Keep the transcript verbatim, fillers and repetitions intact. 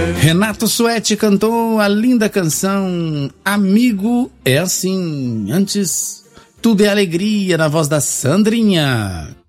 Renato Suete cantou a linda canção Amigo é Assim. Antes, Tudo é Alegria, na voz da Sandrinha.